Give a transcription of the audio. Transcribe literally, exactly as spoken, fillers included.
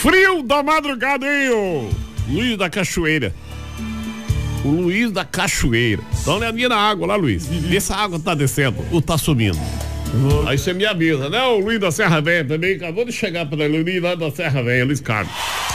Frio da madrugada, hein, ô Luiz da Cachoeira. O Luiz da Cachoeira. Dá uma olhadinha na água lá, Luiz. Vê se a água tá descendo ou tá subindo. Uhum. Aí você me avisa, né? O Luiz da Serra Velha também acabou de chegar para o Luiz lá da Serra Velha, Luiz Carlos.